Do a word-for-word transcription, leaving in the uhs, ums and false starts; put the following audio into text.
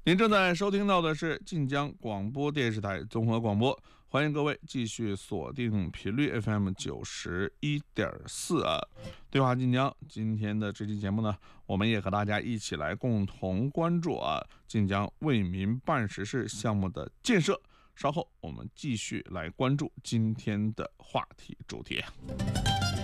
您正在收听到的是晋江广播电视台综合广播，欢迎各位继续锁定频率 F M 九十一点四啊。对话晋江，今天的这期节目呢，我们也和大家一起来共同关注啊晋江为民办实事项目的建设。稍后我们继续来关注今天的话题主题。